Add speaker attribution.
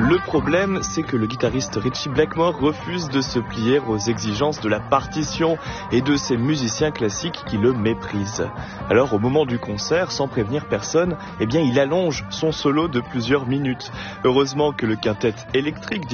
Speaker 1: Le problème, c'est que le guitariste Ritchie Blackmore refuse de se plier aux exigences de la partition et de ses musiciens classiques qui le méprisent. Alors, au moment du concert, sans prévenir personne, il allonge son solo de plusieurs minutes. Heureusement que le quintet électrique